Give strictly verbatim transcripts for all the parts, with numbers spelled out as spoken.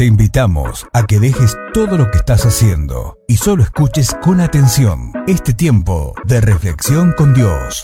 Te invitamos a que dejes todo lo que estás haciendo y solo escuches con atención este tiempo de reflexión con Dios.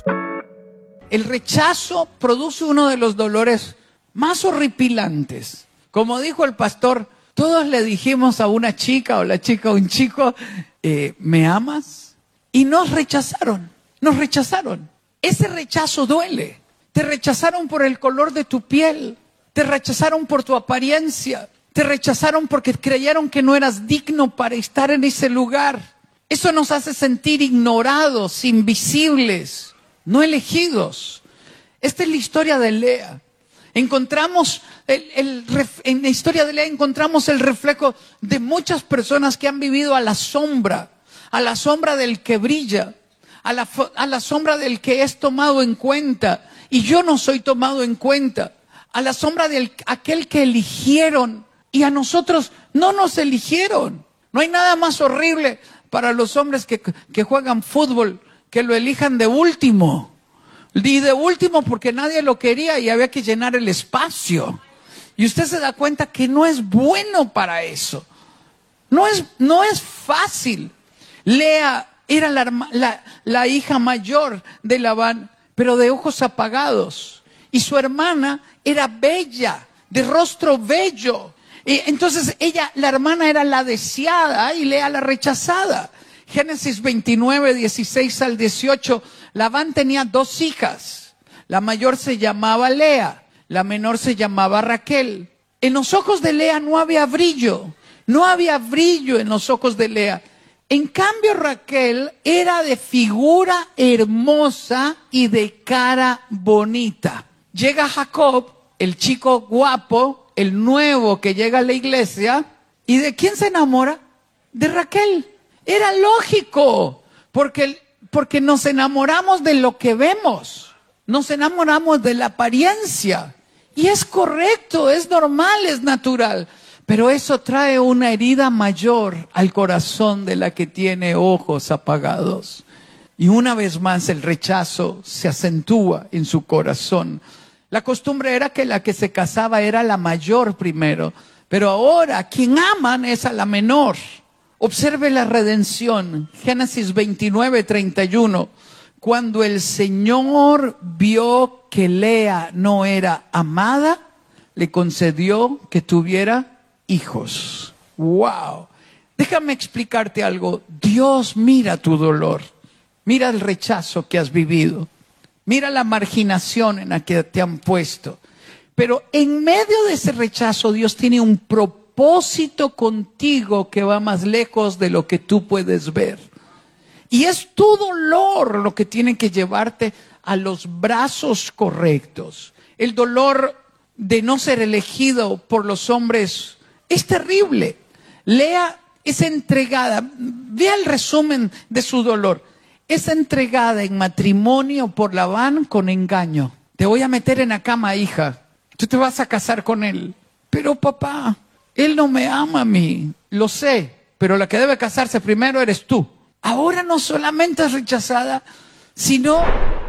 El rechazo produce uno de los dolores más horripilantes. Como dijo el pastor, todos le dijimos a una chica o la chica a un chico, eh, ¿me amas? Y nos rechazaron, nos rechazaron. Ese rechazo duele. Te rechazaron por el color de tu piel, te rechazaron por tu apariencia, te rechazaron porque creyeron que no eras digno para estar en ese lugar. Eso nos hace sentir ignorados, invisibles, no elegidos. Esta es la historia de Lea. Encontramos el, el, en la historia de Lea encontramos el reflejo de muchas personas que han vivido a la sombra, a la sombra del que brilla, a la, a la sombra del que es tomado en cuenta, y yo no soy tomado en cuenta, a la sombra de aquel que eligieron, y a nosotros no nos eligieron. No hay nada más horrible para los hombres que, que juegan fútbol, que lo elijan de último. Y de último porque nadie lo quería y había que llenar el espacio. Y usted se da cuenta que no es bueno para eso. No es, no es fácil. Lea era la, la, la hija mayor de Labán, pero de ojos apagados. Y su hermana era bella, de rostro bello. Y entonces ella, la hermana era la deseada y Lea la rechazada. Génesis veintinueve, dieciséis al dieciocho, Labán tenía dos hijas. La mayor se llamaba Lea, la menor se llamaba Raquel. En los ojos de Lea no había brillo, no había brillo en los ojos de Lea. En cambio Raquel era de figura hermosa y de cara bonita. Llega Jacob, el chico guapo, el nuevo que llega a la iglesia, ¿y de quién se enamora? De Raquel. Era lógico, porque, porque nos enamoramos de lo que vemos, nos enamoramos de la apariencia, y es correcto, es normal, es natural, pero eso trae una herida mayor al corazón de la que tiene ojos apagados. Y una vez más el rechazo se acentúa en su corazón. La costumbre era que la que se casaba era la mayor primero, pero ahora quien aman es a la menor. Observe la redención, Génesis veintinueve, treinta y uno. Cuando el Señor vio que Lea no era amada, le concedió que tuviera hijos. ¡Wow! Déjame explicarte algo. Dios mira tu dolor, mira el rechazo que has vivido. Mira la marginación en la que te han puesto. Pero en medio de ese rechazo, Dios tiene un propósito contigo que va más lejos de lo que tú puedes ver. Y es tu dolor lo que tiene que llevarte a los brazos correctos. El dolor de no ser elegido por los hombres es terrible. Lea es entregada. Vea el resumen de su dolor. Es entregada en matrimonio por Labán con engaño. Te voy a meter en la cama, hija. Tú te vas a casar con él. Pero papá, él no me ama a mí. Lo sé, pero la que debe casarse primero eres tú. Ahora no solamente es rechazada, sino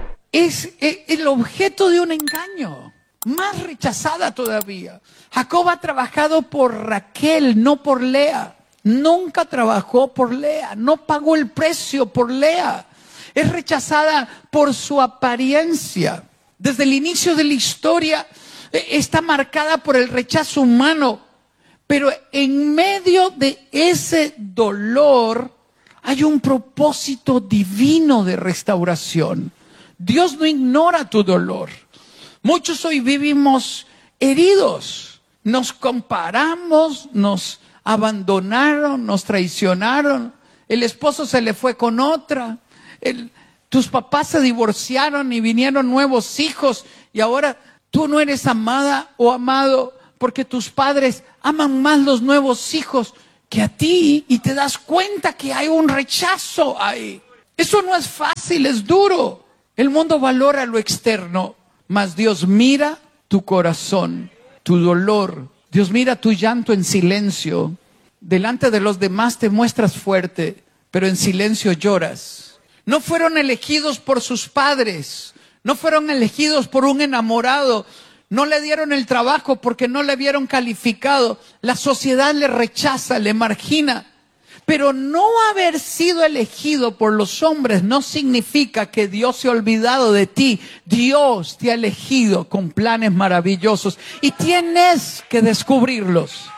es el objeto de un engaño. Más rechazada todavía. Jacob ha trabajado por Raquel, no por Lea. Nunca trabajó por Lea, no pagó el precio por Lea. Es rechazada por su apariencia. Desde el inicio de la historia está marcada por el rechazo humano. Pero en medio de ese dolor hay un propósito divino de restauración. Dios no ignora tu dolor. Muchos hoy vivimos heridos. Nos comparamos, nos abandonaron, nos traicionaron, el esposo se le fue con otra, el, tus papás se divorciaron y vinieron nuevos hijos y ahora tú no eres amada o amado porque tus padres aman más los nuevos hijos que a ti y te das cuenta que hay un rechazo ahí. Eso no es fácil, es duro. El mundo valora lo externo, mas Dios mira tu corazón, tu dolor. Dios mira tu llanto en silencio. Delante de los demás te muestras fuerte, pero en silencio lloras. No fueron elegidos por sus padres, no fueron elegidos por un enamorado, No le dieron el trabajo porque no le vieron calificado. La sociedad le rechaza, le margina. Pero no haber sido elegido por los hombres no significa que Dios se ha olvidado de ti. Dios te ha elegido con planes maravillosos y tienes que descubrirlos.